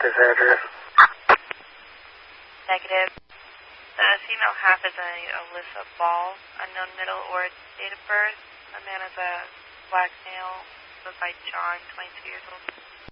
this address? Negative. The female half is Alyssa Ball, unknown middle or date of birth. A man is a black male, goes by John, 22 years old.